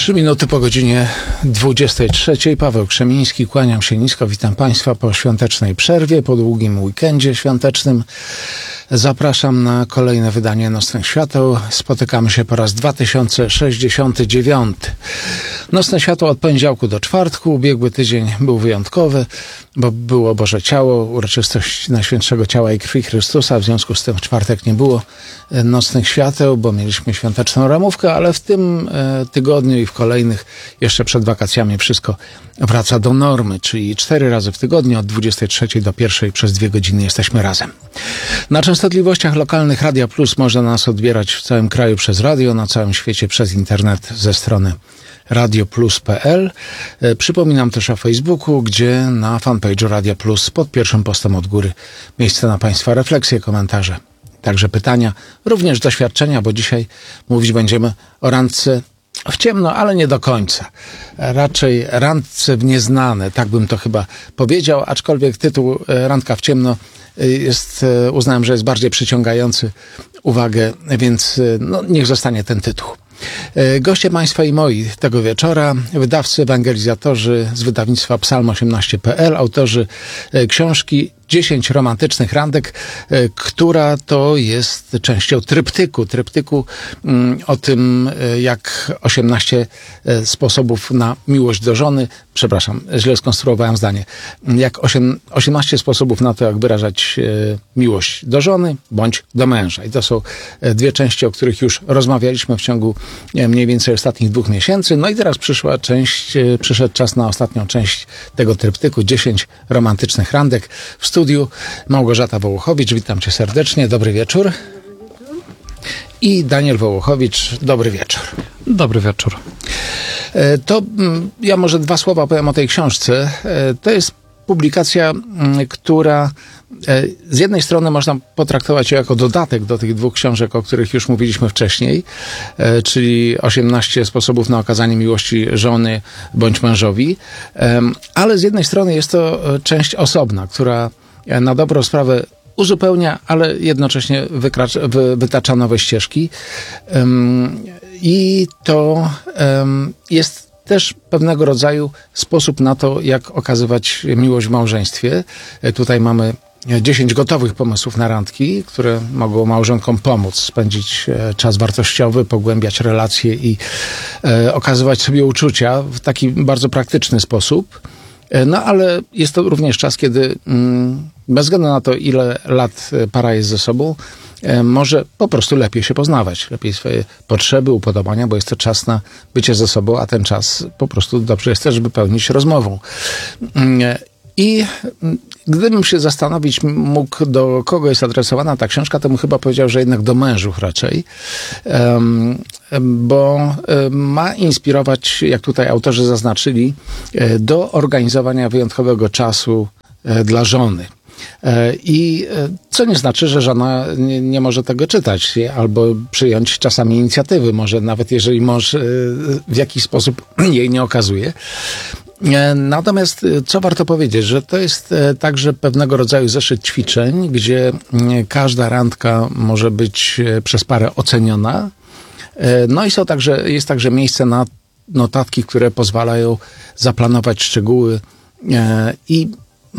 3 minuty po godzinie 23. Paweł Krzemiński, kłaniam się nisko, witam Państwa po świątecznej przerwie, po długim weekendzie świątecznym. Zapraszam na kolejne wydanie Nocnych Świateł. Spotykamy się po raz 2069. Nocne Światło od poniedziałku do czwartku. Ubiegły tydzień był wyjątkowy, bo było Boże Ciało, uroczystość Najświętszego Ciała i Krwi Chrystusa. W związku z tym w czwartek nie było Nocnych Świateł, bo mieliśmy świąteczną ramówkę, ale w tym tygodniu i w kolejnych, jeszcze przed wakacjami, wszystko wraca do normy, czyli 4 razy w tygodniu od 23 do 1 przez 2 godziny jesteśmy razem. Na częstotliwościach lokalnych Radia Plus można nas odbierać w całym kraju przez radio, na całym świecie przez internet ze strony radioplus.pl. Przypominam też o Facebooku, gdzie na fanpage'u Radia Plus pod pierwszym postem od góry miejsce na Państwa refleksje, komentarze, także pytania, również doświadczenia, bo dzisiaj mówić będziemy o randce w ciemno, ale nie do końca. Raczej randce w nieznane, tak bym to chyba powiedział, aczkolwiek tytuł Randka w ciemno uznałem, że jest bardziej przyciągający uwagę, więc niech zostanie ten tytuł. Goście Państwa i moi tego wieczora, wydawcy, ewangelizatorzy z wydawnictwa Psalm18.pl, autorzy książki 10 romantycznych randek, która to jest częścią tryptyku o tym, jak 18 sposobów na miłość do żony, przepraszam, źle skonstruowałem zdanie, jak 18 sposobów na to, jak wyrażać miłość do żony bądź do męża. I to są 2 części, o których już rozmawialiśmy w ciągu mniej więcej ostatnich 2 miesięcy. No i teraz przyszedł czas na ostatnią część tego tryptyku, 10 romantycznych randek. W studiu Małgorzata Wołochowicz, witam Cię serdecznie, dobry wieczór. I Daniel Wołochowicz, dobry wieczór. Dobry wieczór. To ja może 2 słowa powiem o tej książce. To jest publikacja, która z jednej strony można potraktować ją jako dodatek do tych 2 książek, o których już mówiliśmy wcześniej, czyli 18 sposobów na okazanie miłości żony bądź mężowi, ale z jednej strony jest to część osobna, która na dobrą sprawę uzupełnia, ale jednocześnie wytacza nowe ścieżki. I to jest też pewnego rodzaju sposób na to, jak okazywać miłość w małżeństwie. Tutaj mamy 10 gotowych pomysłów na randki, które mogą małżonkom pomóc spędzić czas wartościowy, pogłębiać relacje i okazywać sobie uczucia w taki bardzo praktyczny sposób. No ale jest to również czas, kiedy bez względu na to, ile lat para jest ze sobą, może po prostu lepiej się poznawać, lepiej swoje potrzeby, upodobania, bo jest to czas na bycie ze sobą, a ten czas po prostu dobrze jest też, żeby pełnić rozmową. I gdybym się zastanowić mógł, do kogo jest adresowana ta książka, to bym chyba powiedział, że jednak do mężów raczej, bo ma inspirować, jak tutaj autorzy zaznaczyli, do organizowania wyjątkowego czasu dla żony. I co nie znaczy, że żona nie może tego czytać albo przyjąć czasami inicjatywy, może nawet jeżeli mąż w jakiś sposób jej nie okazuje. Natomiast co warto powiedzieć, że to jest także pewnego rodzaju zeszyt ćwiczeń, gdzie każda randka może być przez parę oceniona. No i jest także miejsce na notatki, które pozwalają zaplanować szczegóły i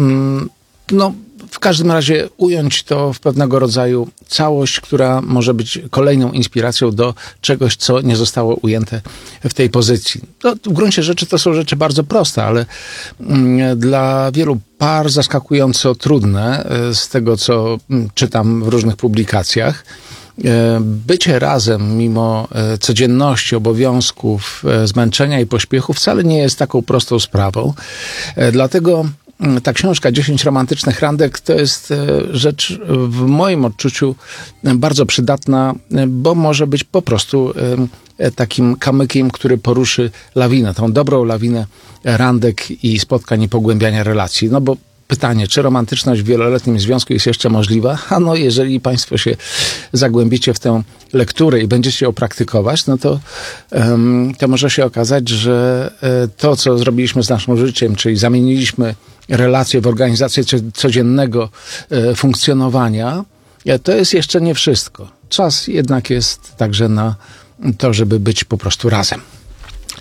w każdym razie ująć to w pewnego rodzaju całość, która może być kolejną inspiracją do czegoś, co nie zostało ujęte w tej pozycji. W gruncie rzeczy to są rzeczy bardzo proste, ale dla wielu par zaskakująco trudne, z tego co czytam w różnych publikacjach. Bycie razem mimo codzienności, obowiązków, zmęczenia i pośpiechu wcale nie jest taką prostą sprawą. Dlatego ta książka 10 romantycznych randek to jest rzecz w moim odczuciu bardzo przydatna, bo może być po prostu takim kamykiem, który poruszy lawinę, tą dobrą lawinę randek i spotkań i pogłębiania relacji. No bo pytanie, czy romantyczność w wieloletnim związku jest jeszcze możliwa? Jeżeli Państwo się zagłębicie w tę lekturę i będziecie ją praktykować, no to może się okazać, że to, co zrobiliśmy z naszym życiem, czyli zamieniliśmy relacje w organizację codziennego funkcjonowania, to jest jeszcze nie wszystko. Czas jednak jest także na to, żeby być po prostu razem.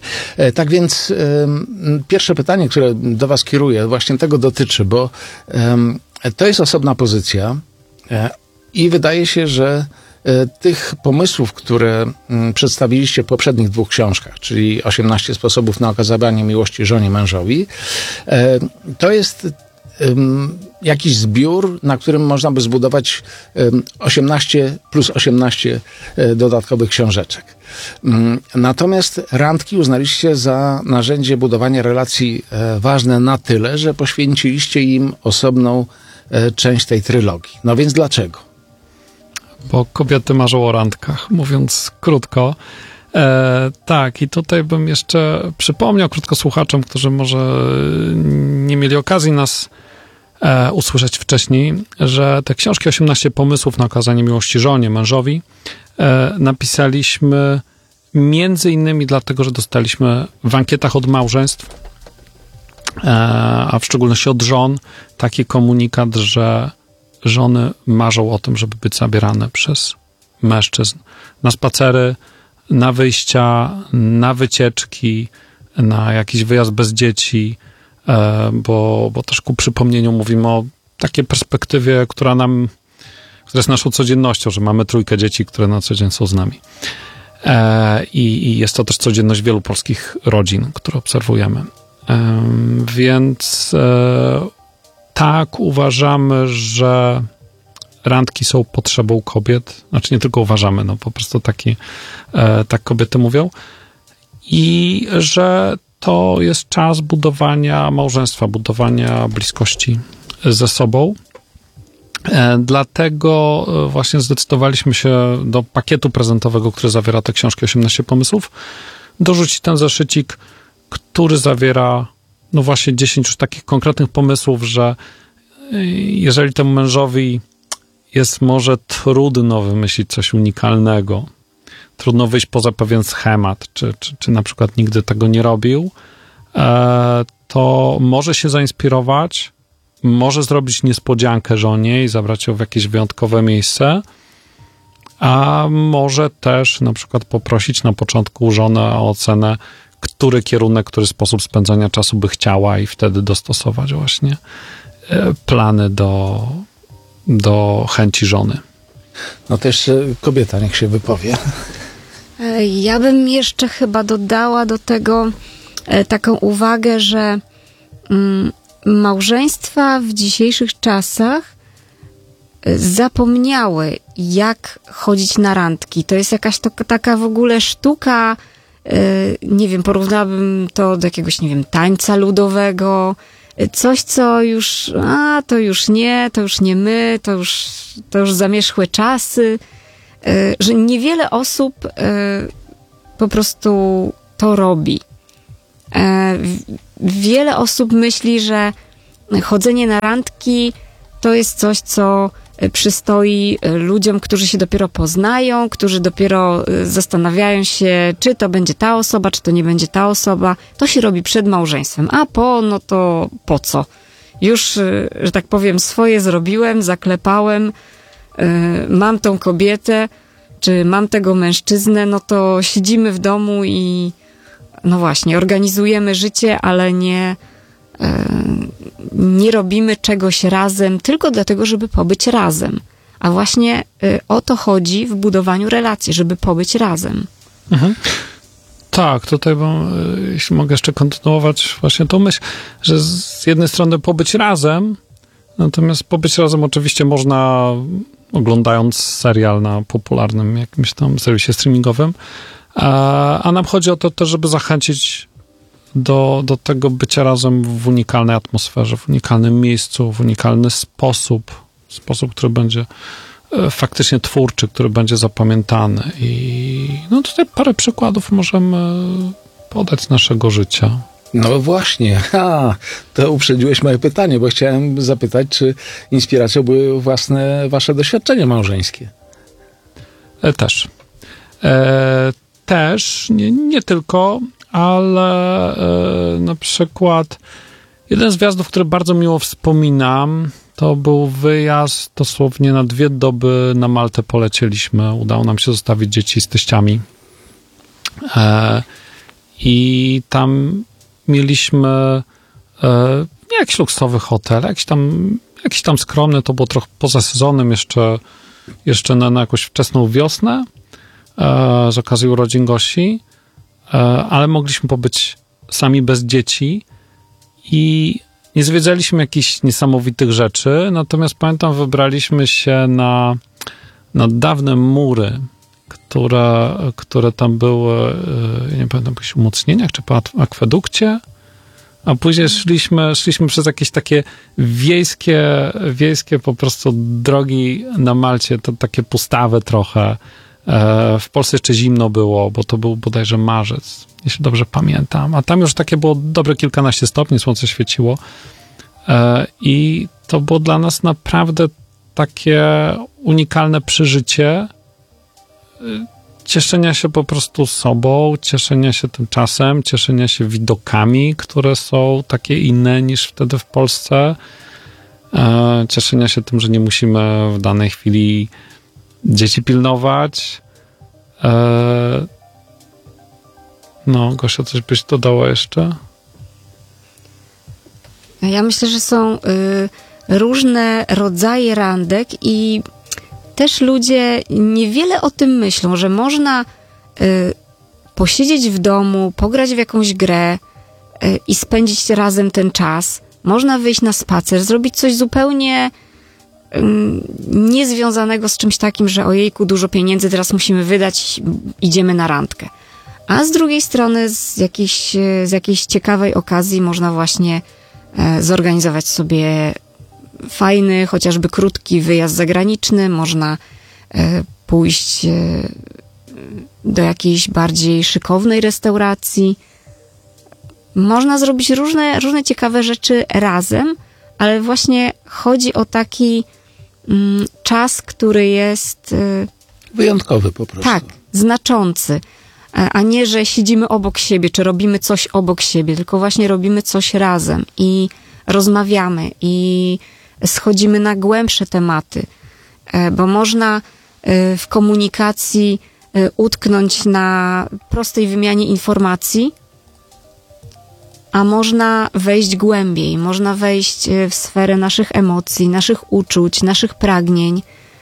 Tak więc pierwsze pytanie, które do was kieruję, właśnie tego dotyczy, bo to jest osobna pozycja i wydaje się, że tych pomysłów, które przedstawiliście w poprzednich 2 książkach, czyli 18 sposobów na okazywanie miłości żonie, mężowi, to jest jakiś zbiór, na którym można by zbudować 18 plus 18 dodatkowych książeczek. Natomiast randki uznaliście za narzędzie budowania relacji ważne na tyle, że poświęciliście im osobną część tej trylogii. No więc dlaczego? Bo kobiety marzą o randkach, mówiąc krótko. Tak, i tutaj bym jeszcze przypomniał krótko słuchaczom, którzy może nie mieli okazji nas usłyszeć wcześniej, że te książki 18 pomysłów na okazanie miłości żonie, mężowi napisaliśmy między innymi dlatego, że dostaliśmy w ankietach od małżeństw, a w szczególności od żon, taki komunikat, że żony marzą o tym, żeby być zabierane przez mężczyzn na spacery, na wyjścia, na wycieczki, na jakiś wyjazd bez dzieci, bo też ku przypomnieniu mówimy o takiej perspektywie, która jest naszą codziennością, że mamy 3 dzieci, które na co dzień są z nami. I jest to też codzienność wielu polskich rodzin, które obserwujemy. Więc tak, uważamy, że randki są potrzebą kobiet. Znaczy nie tylko uważamy, no po prostu tak kobiety mówią. I że to jest czas budowania małżeństwa, budowania bliskości ze sobą. Dlatego właśnie zdecydowaliśmy się do pakietu prezentowego, który zawiera te książki 18 pomysłów, dorzucić ten zeszycik, który zawiera no właśnie 10 już takich konkretnych pomysłów, że jeżeli temu mężowi jest może trudno wymyślić coś unikalnego, trudno wyjść poza pewien schemat, czy na przykład nigdy tego nie robił, to może się zainspirować, może zrobić niespodziankę żonie i zabrać ją w jakieś wyjątkowe miejsce, a może też na przykład poprosić na początku żonę o ocenę, który kierunek, który sposób spędzania czasu by chciała i wtedy dostosować właśnie plany do chęci żony. No też kobieta niech się wypowie. Ja bym jeszcze chyba dodała do tego taką uwagę, że małżeństwa w dzisiejszych czasach zapomniały, jak chodzić na randki. To jest jakaś taka w ogóle sztuka, nie wiem, porównałabym to do jakiegoś, nie wiem, tańca ludowego, coś, co już, to już nie my, to już zamierzchłe czasy, że niewiele osób po prostu to robi. Wiele osób myśli, że chodzenie na randki to jest coś, co przystoi ludziom, którzy się dopiero poznają, którzy dopiero zastanawiają się, czy to będzie ta osoba, czy to nie będzie ta osoba. To się robi przed małżeństwem. No to po co? Już, że tak powiem, swoje zrobiłem, zaklepałem, mam tą kobietę, czy mam tego mężczyznę, no to siedzimy w domu i no właśnie, organizujemy życie, ale nie robimy czegoś razem tylko dlatego, żeby pobyć razem. A właśnie o to chodzi w budowaniu relacji, żeby pobyć razem. Mhm. Tak, tutaj jeśli mogę jeszcze kontynuować właśnie tą myśl, że z jednej strony pobyć razem, natomiast pobyć razem oczywiście można oglądając serial na popularnym jakimś tam serwisie streamingowym, a nam chodzi o to też, żeby zachęcić do tego bycia razem w unikalnej atmosferze, w unikalnym miejscu, w unikalny sposób, który będzie faktycznie twórczy, który będzie zapamiętany. I no tutaj parę przykładów możemy podać z naszego życia. No właśnie, to uprzedziłeś moje pytanie, bo chciałem zapytać, czy inspiracją były wasze doświadczenia małżeńskie? Też, nie tylko, ale na przykład jeden z wjazdów, który bardzo miło wspominam, to był wyjazd dosłownie na 2 doby na Maltę polecieliśmy. Udało nam się zostawić dzieci z teściami. i tam mieliśmy jakiś luksusowy hotel, jakiś tam skromny, to było trochę poza sezonem, jeszcze na jakąś wczesną wiosnę z okazji urodzin Gosi, ale mogliśmy pobyć sami bez dzieci i nie zwiedzaliśmy jakichś niesamowitych rzeczy, natomiast pamiętam, wybraliśmy się na dawne mury, które tam były, nie pamiętam, po jakichś umocnieniach, czy po akwedukcie, a później szliśmy przez jakieś takie wiejskie po prostu drogi na Malcie, to takie pustawe trochę. W Polsce jeszcze zimno było, bo to był bodajże marzec, jeśli dobrze pamiętam. A tam już takie było dobre kilkanaście stopni, słońce świeciło. I to było dla nas naprawdę takie unikalne przeżycie cieszenia się po prostu sobą, cieszenia się tym czasem, cieszenia się widokami, które są takie inne niż wtedy w Polsce, cieszenia się tym, że nie musimy w danej chwili dzieci pilnować. No, Gosia, coś byś dodała jeszcze? Ja myślę, że są różne rodzaje randek i też ludzie niewiele o tym myślą, że można posiedzieć w domu, pograć w jakąś grę i spędzić razem ten czas. Można wyjść na spacer, zrobić coś zupełnie niezwiązanego z czymś takim, że ojejku, dużo pieniędzy teraz musimy wydać, idziemy na randkę. A z drugiej strony z jakiejś ciekawej okazji można właśnie zorganizować sobie fajny, chociażby krótki wyjazd zagraniczny, można pójść do jakiejś bardziej szykownej restauracji. Można zrobić różne ciekawe rzeczy razem, ale właśnie chodzi o taki czas, który jest wyjątkowy po prostu. Tak, znaczący. A nie, że siedzimy obok siebie, czy robimy coś obok siebie, tylko właśnie robimy coś razem i rozmawiamy i schodzimy na głębsze tematy, bo można w komunikacji utknąć na prostej wymianie informacji, a można wejść głębiej, można wejść w sferę naszych emocji, naszych uczuć, naszych pragnień,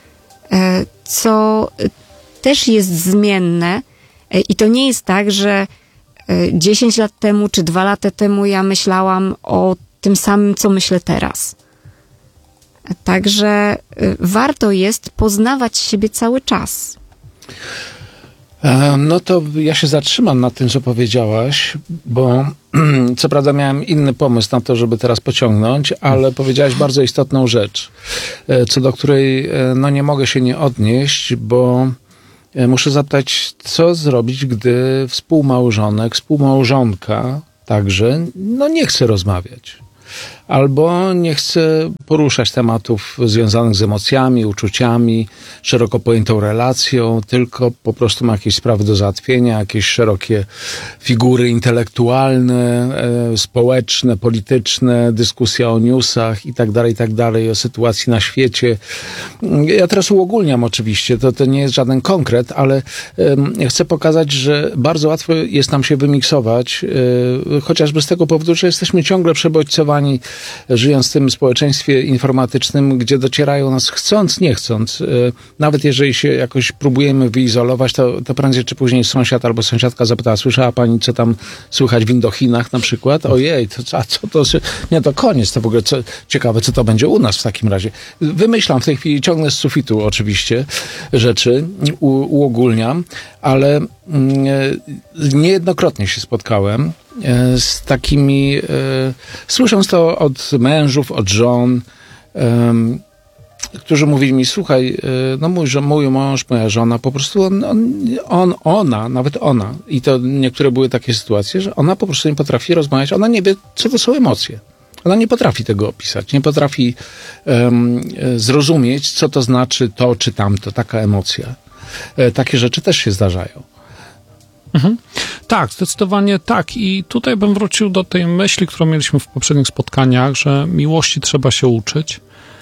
co też jest zmienne i to nie jest tak, że 10 lat temu czy 2 lata temu ja myślałam o tym samym, co myślę teraz. Także warto jest poznawać siebie cały czas. No to ja się zatrzymam na tym, co powiedziałaś, bo co prawda miałem inny pomysł na to, żeby teraz pociągnąć, ale powiedziałaś bardzo istotną rzecz, co do której no nie mogę się nie odnieść, bo muszę zapytać, co zrobić, gdy współmałżonka także no nie chce rozmawiać. Albo nie chce poruszać tematów związanych z emocjami, uczuciami, szeroko pojętą relacją, tylko po prostu ma jakieś sprawy do załatwienia, jakieś szerokie figury intelektualne, społeczne, polityczne, dyskusja o newsach i tak dalej, o sytuacji na świecie. Ja teraz uogólniam oczywiście, to nie jest żaden konkret, ale chcę pokazać, że bardzo łatwo jest nam się wymiksować, chociażby z tego powodu, że jesteśmy ciągle przebodźcowani, żyjąc w tym społeczeństwie informatycznym, gdzie docierają nas chcąc, nie chcąc. Nawet jeżeli się jakoś próbujemy wyizolować, to prędzej czy później sąsiad albo sąsiadka zapytała, słyszała pani, co tam słychać w Indochinach na przykład? Ojej, co to? Nie, to koniec, to w ogóle ciekawe, co to będzie u nas w takim razie. Wymyślam w tej chwili, ciągnę z sufitu oczywiście rzeczy, uogólniam, ale niejednokrotnie się spotkałem z takimi, słysząc to od mężów, od żon, którzy mówili mi, słuchaj, no mój mąż, moja żona, po prostu nawet ona, i to niektóre były takie sytuacje, że ona po prostu nie potrafi rozmawiać, ona nie wie, co to są emocje. Ona nie potrafi tego opisać, nie potrafi zrozumieć, co to znaczy to czy tamto, taka emocja. Takie rzeczy też się zdarzają. Mhm. Tak, zdecydowanie tak. I tutaj bym wrócił do tej myśli, którą mieliśmy w poprzednich spotkaniach, że miłości trzeba się uczyć.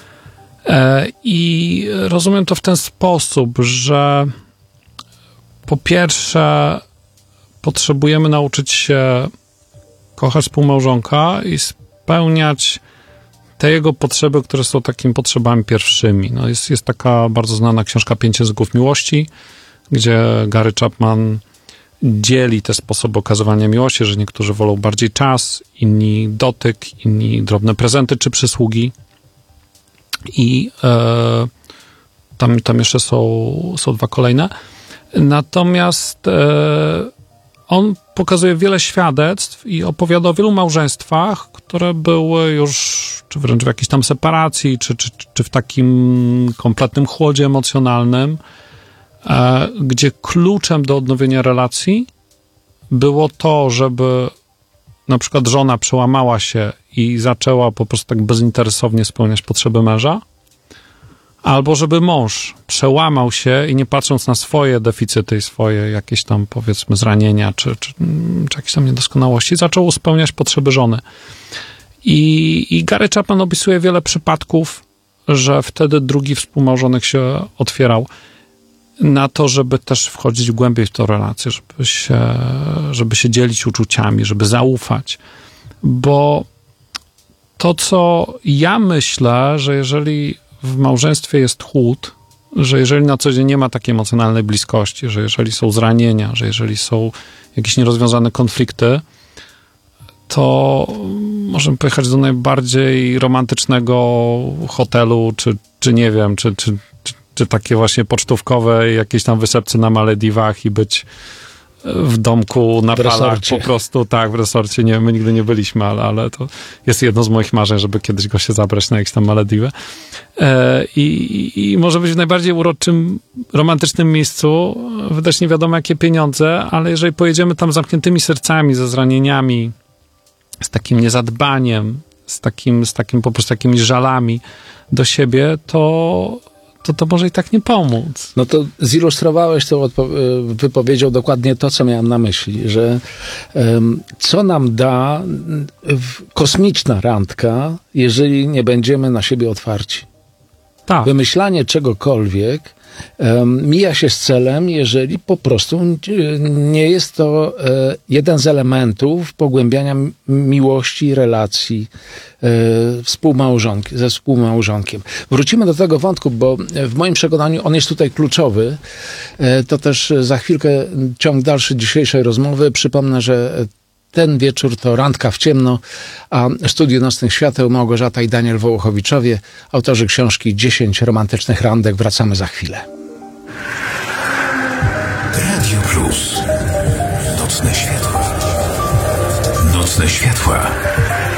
I rozumiem to w ten sposób, że po pierwsze potrzebujemy nauczyć się kochać współmałżonka i spełniać te jego potrzeby, które są takimi potrzebami pierwszymi. No jest taka bardzo znana książka 5 języków miłości, gdzie Gary Chapman dzieli te sposoby okazywania miłości, że niektórzy wolą bardziej czas, inni dotyk, inni drobne prezenty czy przysługi. I tam jeszcze są 2 kolejne. Natomiast on pokazuje wiele świadectw i opowiada o wielu małżeństwach, które były już, czy wręcz w jakiejś tam separacji, czy w takim kompletnym chłodzie emocjonalnym, gdzie kluczem do odnowienia relacji było to, żeby na przykład żona przełamała się i zaczęła po prostu tak bezinteresownie spełniać potrzeby męża, albo żeby mąż przełamał się i nie patrząc na swoje deficyty i swoje jakieś tam, powiedzmy, zranienia czy jakieś tam niedoskonałości, zaczął spełniać potrzeby żony. I Gary Chapman opisuje wiele przypadków, że wtedy drugi współmałżonek się otwierał na to, żeby też wchodzić głębiej w tę relację, żeby się dzielić uczuciami, żeby zaufać. Bo to, co ja myślę, że jeżeli w małżeństwie jest chłód, że jeżeli na co dzień nie ma takiej emocjonalnej bliskości, że jeżeli są zranienia, że jeżeli są jakieś nierozwiązane konflikty, to możemy pojechać do najbardziej romantycznego hotelu, czy nie wiem, czy takie właśnie pocztówkowe jakieś tam wysepce na Malediwach i być w domku na falach po prostu, tak, w resorcie. Nie, my nigdy nie byliśmy, ale to jest jedno z moich marzeń, żeby kiedyś go się zabrać na jakieś tam Malediwy. I może być w najbardziej uroczym, romantycznym miejscu, wydać nie wiadomo jakie pieniądze, ale jeżeli pojedziemy tam zamkniętymi sercami, ze zranieniami, z takim niezadbaniem, z takim po prostu takimi żalami do siebie, to może i tak nie pomóc. No to zilustrowałeś tą wypowiedzią dokładnie to, co miałem na myśli, że co nam da kosmiczna randka, jeżeli nie będziemy na siebie otwarci. Tak. Wymyślanie czegokolwiek mija się z celem, jeżeli po prostu nie jest to jeden z elementów pogłębiania miłości, relacji ze współmałżonkiem. Wrócimy do tego wątku, bo w moim przekonaniu on jest tutaj kluczowy. To też za chwilkę ciąg dalszy dzisiejszej rozmowy. Przypomnę, że ten wieczór to Randka w ciemno, a Studio Nocnych Świateł Małgorzata i Daniel Wołochowiczowie, autorzy książki 10 romantycznych randek. Wracamy za chwilę. Radio Plus. Nocne światła. Nocne światła.